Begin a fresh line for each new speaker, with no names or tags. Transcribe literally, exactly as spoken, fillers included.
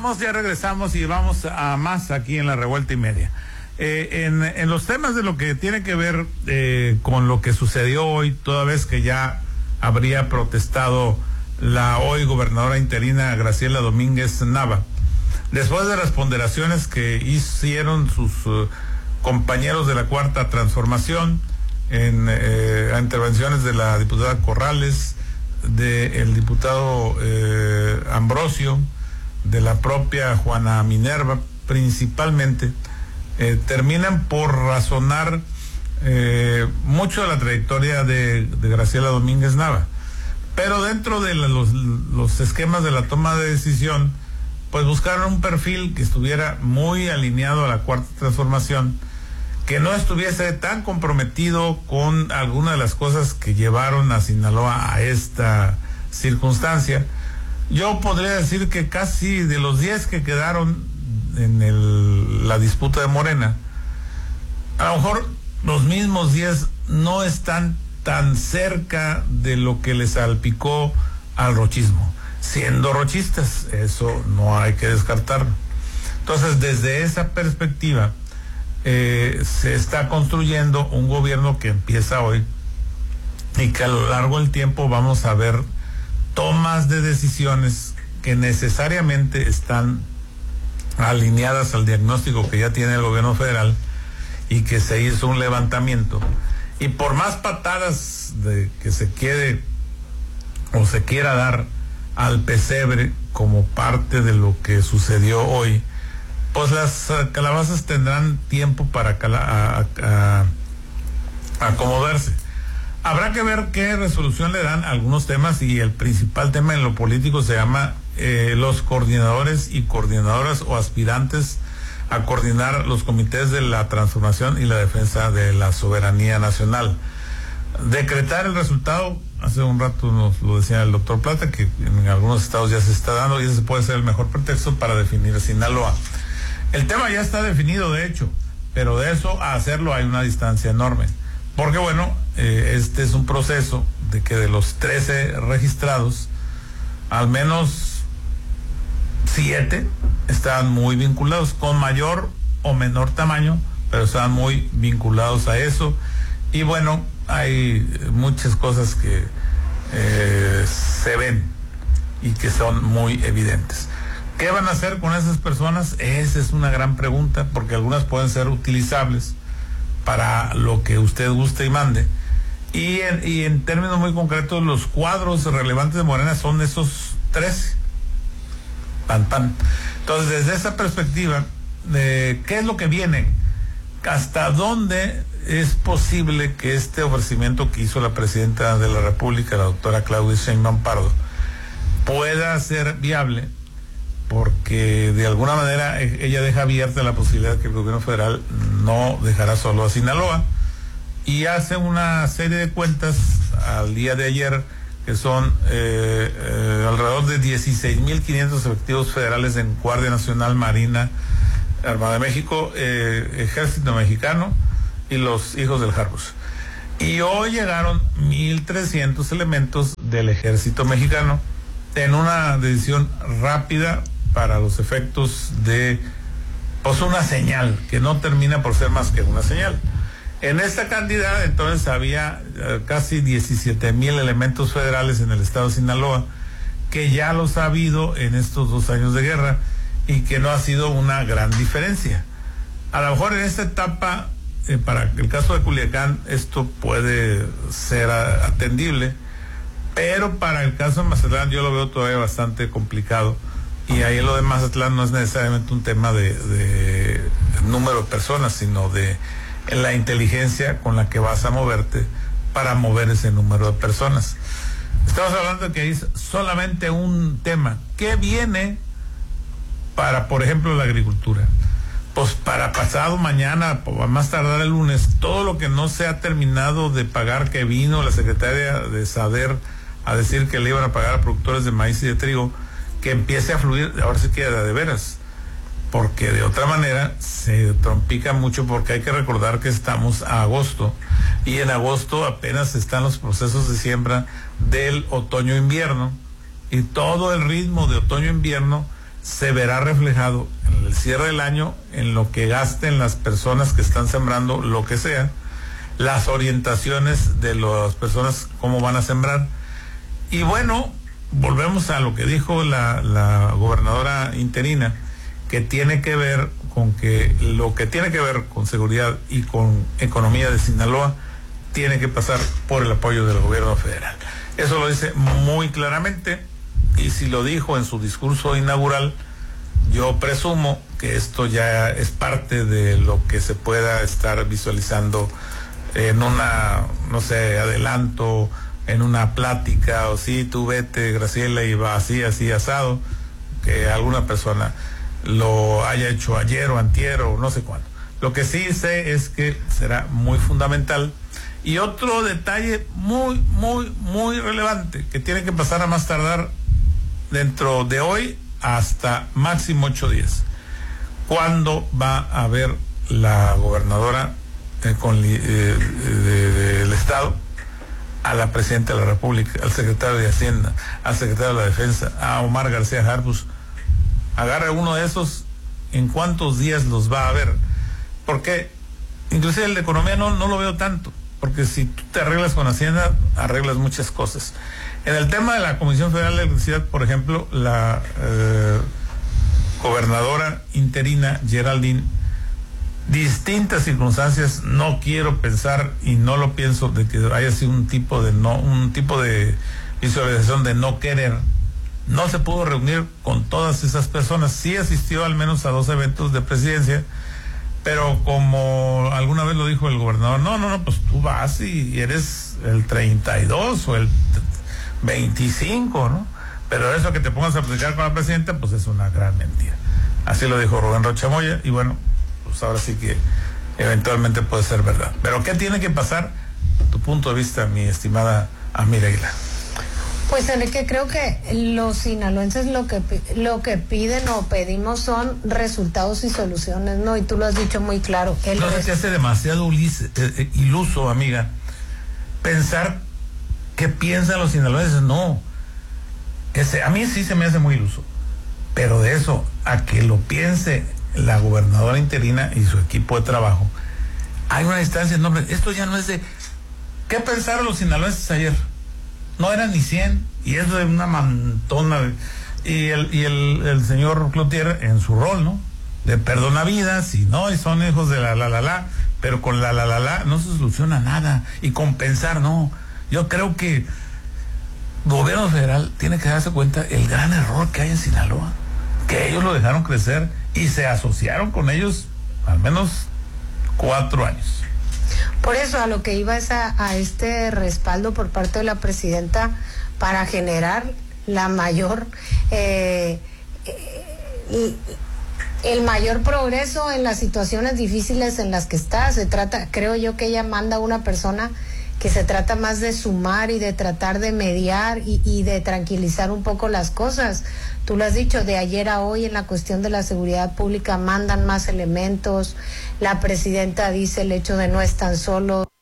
Regresamos, ya regresamos y vamos a más aquí en la Revuelta y Media. Eh, en, en los temas de lo que tiene que ver eh, con lo que sucedió hoy, toda vez que ya habría protestado la hoy gobernadora interina Graciela Domínguez Nava, después de las ponderaciones que hicieron sus uh, compañeros de la Cuarta Transformación, en eh, intervenciones de la diputada Corrales, del diputado eh, Ambrosio, de la propia Juana Minerva, principalmente, eh, terminan por razonar eh, mucho de la trayectoria de, de Graciela Domínguez Nava. Pero dentro de la, los, los esquemas de la toma de decisión, pues buscaron un perfil que estuviera muy alineado a la Cuarta Transformación, que no estuviese tan comprometido con alguna de las cosas que llevaron a Sinaloa a esta circunstancia. Yo podría decir que casi de los diez que quedaron en el, la disputa de Morena, a lo mejor los mismos diez no están tan cerca de lo que les salpicó al rochismo, siendo rochistas, eso no hay que descartarlo. Entonces, desde esa perspectiva, eh, se está construyendo un gobierno que empieza hoy y que a lo largo del tiempo vamos a ver tomas de decisiones que necesariamente están alineadas al diagnóstico que ya tiene el gobierno federal y que se hizo un levantamiento. Y por más patadas de que se quede o se quiera dar al pesebre como parte de lo que sucedió hoy, pues las uh, calabazas tendrán tiempo para cala a, a, a acomodarse. Habrá que ver qué resolución le dan a algunos temas, y el principal tema en lo político se llama eh, los coordinadores y coordinadoras o aspirantes a coordinar los comités de la transformación y la defensa de la soberanía nacional. Decretar el resultado, hace un rato nos lo decía el doctor Plata, que en algunos estados ya se está dando, y ese puede ser el mejor pretexto para definir a Sinaloa. El tema ya está definido, de hecho, pero de eso a hacerlo hay una distancia enorme. Porque bueno, eh, este es un proceso de que de los trece registrados, al menos siete estaban muy vinculados, con mayor o menor tamaño, pero estaban muy vinculados a eso. Y bueno, hay muchas cosas que eh, se ven y que son muy evidentes. ¿Qué van a hacer con esas personas? Esa es una gran pregunta, porque algunas pueden ser utilizables para lo que usted guste y mande. Y en, y en términos muy concretos, los cuadros relevantes de Morena son esos trece. Pan, pan. Entonces, desde esa perspectiva, eh, ¿qué es lo que viene? ¿Hasta dónde es posible que este ofrecimiento que hizo la presidenta de la República, la doctora Claudia Sheinbaum Pardo, pueda ser viable? Porque de alguna manera ella deja abierta la posibilidad de que el gobierno federal no dejará solo a Sinaloa, y hace una serie de cuentas al día de ayer que son eh, eh, alrededor de dieciséis mil quinientos efectivos federales en Guardia Nacional, Marina, Armada de México, eh, Ejército Mexicano y los hijos del Jarbus. Y hoy llegaron mil trescientos elementos del Ejército Mexicano en una decisión rápida para los efectos de, pues, una señal que no termina por ser más que una señal. En esta cantidad, entonces, había eh, casi diecisiete mil elementos federales en el estado de Sinaloa, que ya los ha habido en estos dos años de guerra y que no ha sido una gran diferencia. A lo mejor en esta etapa, eh, para el caso de Culiacán, esto puede ser a, atendible, pero para el caso de Mazatlán yo lo veo todavía bastante complicado. Y ahí lo de Mazatlán no es necesariamente un tema de, de número de personas, sino de la inteligencia con la que vas a moverte para mover ese número de personas. Estamos hablando de que es solamente un tema. ¿Qué viene para, por ejemplo, la agricultura? Pues para pasado mañana, a más tardar el lunes, todo lo que no se ha terminado de pagar, que vino la secretaria de Saber a decir que le iban a pagar a productores de maíz y de trigo, que empiece a fluir, ahora sí queda de veras, porque de otra manera se trompica mucho, porque hay que recordar que estamos a agosto, y en agosto apenas están los procesos de siembra del otoño-invierno, y todo el ritmo de otoño-invierno se verá reflejado en el cierre del año, en lo que gasten las personas que están sembrando lo que sea, las orientaciones de las personas, cómo van a sembrar. Y bueno, volvemos a lo que dijo la, la gobernadora interina, que tiene que ver con que lo que tiene que ver con seguridad y con economía de Sinaloa tiene que pasar por el apoyo del gobierno federal. Eso lo dice muy claramente, y si lo dijo en su discurso inaugural, yo presumo que esto ya es parte de lo que se pueda estar visualizando en una, no sé, adelanto, en una plática, o sí, tú vete, Graciela, y va así, así, asado, que alguna persona lo haya hecho ayer o antier o no sé cuándo. Lo que sí sé es que será muy fundamental. Y otro detalle muy, muy, muy relevante, que tiene que pasar a más tardar dentro de hoy hasta máximo ocho días. ¿Cuándo va a ver la gobernadora eh, con, eh, de, de, del Estado a la presidenta de la República, al secretario de Hacienda, al secretario de la Defensa, a Omar García Harfuch? Agarre uno de esos, ¿en cuántos días los va a ver? Porque inclusive el de economía no, no lo veo tanto, porque si tú te arreglas con Hacienda, arreglas muchas cosas. En el tema de la Comisión Federal de Electricidad, por ejemplo, la eh, gobernadora interina Geraldine, distintas circunstancias, no quiero pensar y no lo pienso de que haya sido un tipo de no, un tipo de visualización de no querer. No se pudo reunir con todas esas personas. Sí asistió al menos a dos eventos de presidencia, pero como alguna vez lo dijo el gobernador, no, no, no, pues tú vas y eres el treinta y dos o el veinticinco, ¿no? Pero eso que te pongas a platicar con la presidenta, pues es una gran mentira. Así lo dijo Rubén Rocha Moya, y bueno, pues ahora sí que eventualmente puede ser verdad. Pero ¿qué tiene que pasar? Tu punto de vista, mi estimada Amira Aguilar.
Pues Enrique, creo que los sinaloenses lo que lo que piden o pedimos son resultados y soluciones, ¿no? Y tú lo has dicho muy claro. El
no se te hace demasiado ulise, eh, iluso, amiga, pensar que piensan los sinaloenses. No, ese, a mí sí se me hace muy iluso, pero de eso a que lo piense la gobernadora interina y su equipo de trabajo, hay una distancia enorme. Esto ya no es de ¿qué pensaron los sinaloenses ayer? No eran ni cien, y eso de una mantona. Y el, y el, el señor Cloutier en su rol, ¿no? De perdonavidas, y no, y son hijos de la la la la, pero con la la la la no se soluciona nada, y compensar, no. Yo creo que el gobierno federal tiene que darse cuenta el gran error que hay en Sinaloa, que ellos lo dejaron crecer y se asociaron con ellos al menos cuatro años.
Por eso a lo que iba es a, a este respaldo por parte de la presidenta para generar la mayor eh, eh, el mayor progreso en las situaciones difíciles en las que está. Se trata, creo yo que ella manda a una persona que se trata más de sumar y de tratar de mediar y, y de tranquilizar un poco las cosas. Tú lo has dicho, de ayer a hoy en la cuestión de la seguridad pública mandan más elementos. La presidenta dice el hecho de no estar solo.